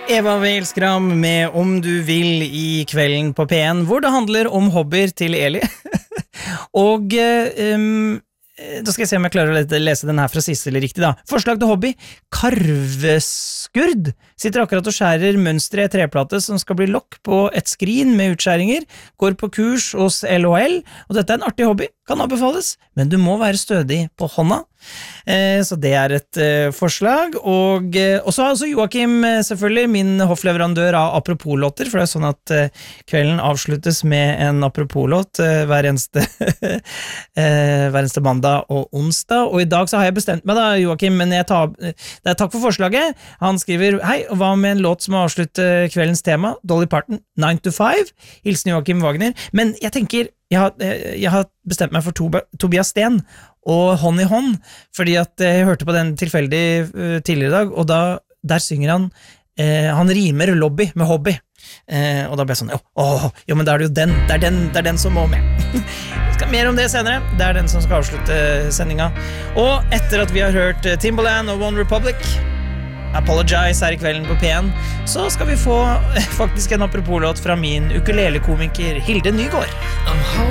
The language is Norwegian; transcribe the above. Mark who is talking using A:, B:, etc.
A: Eva Wælskram med Om du vil I kvelden på P1, hvor det handler om hobbyer til Eli. Og da skal jeg se om jeg klarer å lese den her fra siste eller riktig da. Forslag til hobby, karveskurd. Sitter akkurat og skjærer mønstre I treplate som skal bli lokk på et skrin med utskjæringer. Går på kurs hos LHL, og dette en artig hobby, kan anbefales, men du må være stødig på hånda. Så det et forslag. Og så har også Joakim selvfølgelig min hoffleverandør av apropos-låter, for det sånn at kvelden avsluttes med en apropos-låt hver eneste mandag og onsdag, og I dag så har jeg bestemt meg da, Joakim, men takk for forslaget. Han skriver, hei, og hva med en låt som avslutter kveldens tema? Dolly Parton, 9 to 5, hilsen Joakim Wagner. Men jeg tenker, jeg har bestemt meg for Tobias Sten og Hånd I hånd, fordi at jeg hørte på den tilfeldig tidligere I dag, og der synger han rimer lobby med hobby, og da ble jeg sånn, jo, men da det jo den, det den som må med. Mer om det senere, det den som skal avslutte sendinga. Og etter at vi har hørt Timbaland og One Republic, Apologize I kvelden på P1, så skal vi få faktisk en apropos-låt fra min ukulele-komiker Hilde Nygård.